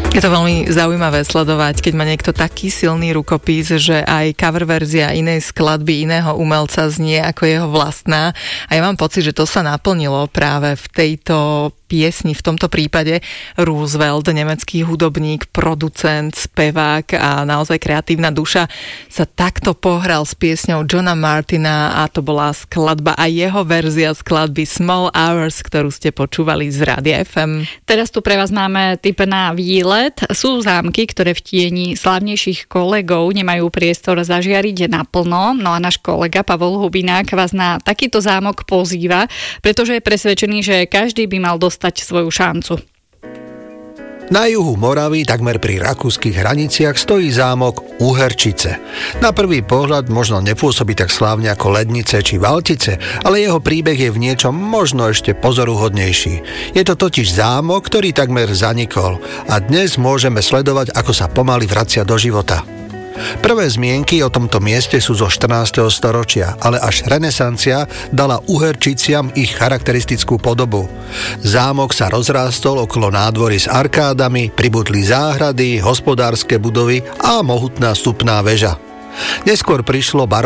Je to veľmi zaujímavé sledovať, keď má niekto taký silný rukopis, že aj cover verzia inej skladby iného umelca znie ako jeho vlastná. A ja mám pocit, že to sa naplnilo práve v tejto piesni, v tomto prípade Roosevelt, nemecký hudobník, producent, spevák a naozaj kreatívna duša, sa takto pohral s piesňou Johna Martina a to bola skladba a jeho verzia skladby Small Hours, ktorú ste počúvali z Rádia FM. Teraz tu pre vás máme tip na výlet. Sú zámky, ktoré v tieni slávnejších kolegov nemajú priestor zažiariť naplno. No a náš kolega Pavol Hubinák vás na takýto zámok pozýva, pretože je presvedčený, že každý by mal dostať svoju šancu. Na juhu Moravy, takmer pri rakúskych hraniciach, stojí zámok Uherčice. Na prvý pohľad možno nepôsobí tak slávne ako Lednice či Valtice, ale jeho príbeh je v niečom možno ešte pozoruhodnejší. Je to totiž zámok, ktorý takmer zanikol a dnes môžeme sledovať, ako sa pomaly vracia do života. Prvé zmienky o tomto mieste sú zo 14. storočia, ale až renesancia dala Uherčiciam ich charakteristickú podobu. Zámok sa rozrástol okolo nádvory s arkádami, pribudli záhrady, hospodárske budovy a mohutná vstupná väža. Neskôr prišlo